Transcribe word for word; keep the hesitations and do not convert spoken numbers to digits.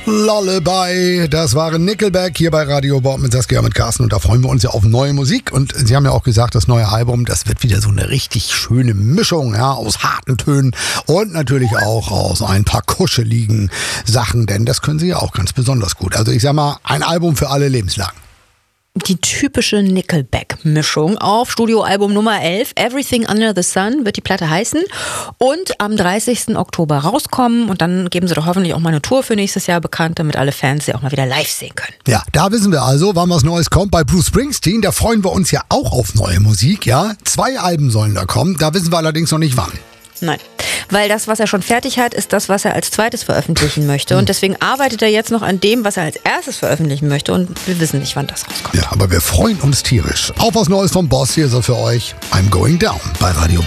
Lullaby, das waren Nickelback hier bei Radio Bob mit Saskia, mit Carsten, und da freuen wir uns ja auf neue Musik. Und Sie haben ja auch gesagt, das neue Album, das wird wieder so eine richtig schöne Mischung, ja, aus harten Tönen und natürlich auch aus ein paar kuscheligen Sachen, denn das können Sie ja auch ganz besonders gut. Also ich sag mal, ein Album für alle Lebenslagen. Die typische Nickelback-Mischung auf Studioalbum Nummer elf, Everything Under the Sun wird die Platte heißen und am dreißigsten Oktober rauskommen, und dann geben sie doch hoffentlich auch mal eine Tour für nächstes Jahr bekannt, damit alle Fans sie auch mal wieder live sehen können. Ja, da wissen wir also, wann was Neues kommt. Bei Bruce Springsteen, da freuen wir uns ja auch auf neue Musik, ja. Zwei Alben sollen da kommen, da wissen wir allerdings noch nicht wann. Nein, weil das, was er schon fertig hat, ist das, was er als zweites veröffentlichen möchte. Und deswegen arbeitet er jetzt noch an dem, was er als erstes veröffentlichen möchte. Und wir wissen nicht, wann das rauskommt. Ja, aber wir freuen uns tierisch. Auf was Neues vom Boss, hier so für euch I'm Going Down bei Radio